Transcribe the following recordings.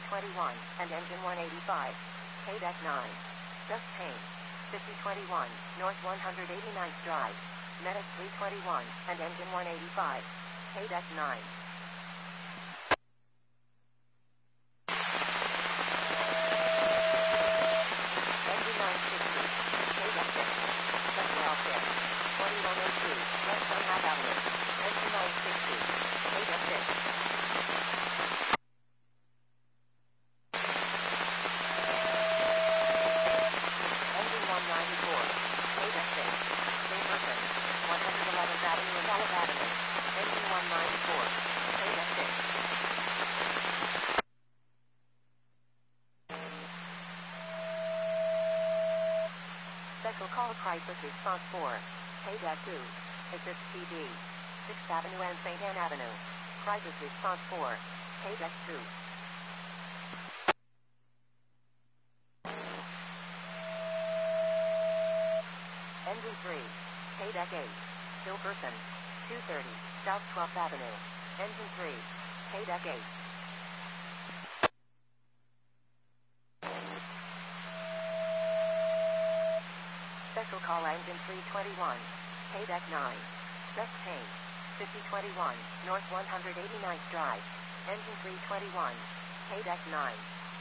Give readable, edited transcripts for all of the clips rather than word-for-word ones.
321 and engine 185. KDEC 9. Just Payne. 5021 North 189th Drive. Medic 321 and engine 185. KDEC 9. Engine 960. KDEC 6. Central 6. 2102 West Dunlap Avenue. Engine 960. KDEC 6. Special call crisis response 4. KDEC 2. Assist PD. 6th Avenue and St. Anne Avenue. Crisis response 4. KDEC 2. Engine 3. KDEC 8. Hilperson. 230 South 12th Avenue. Engine 3. KDEC 8. Special call engine 321. KDEC 9. Just Payne. 5021 North 189th Drive. Engine 321. KDEC 9.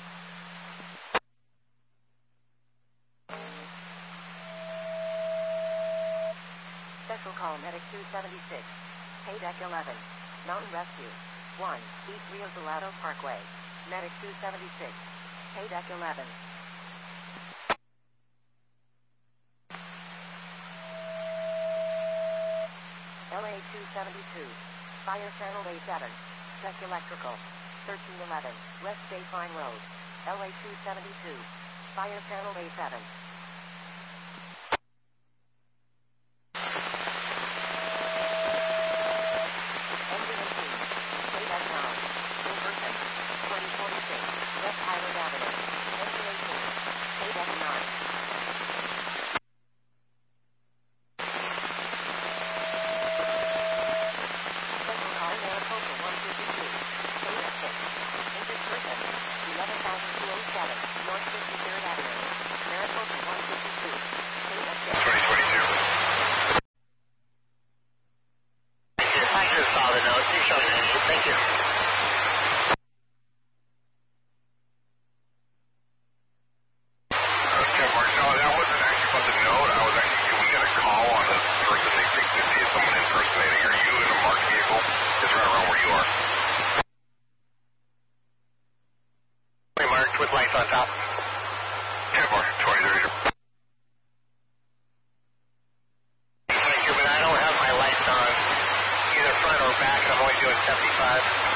Special call Medic 276. KDEC 11. Mountain Rescue. 1. East Rio Salado Parkway. Medic 276. KDEC 11. LA 272. Fire Channel A7. Check Electrical. 1311 West Bayfine Road. LA 272. Fire Channel A7. Engine 18. KDEC 9. Hilverton. 2046 West Highland Avenue. Engine 18. KDEC 9. With lights on top. 10 more, 2030. Thank you, but I don't have my lights on either front or back. I'm only doing 75.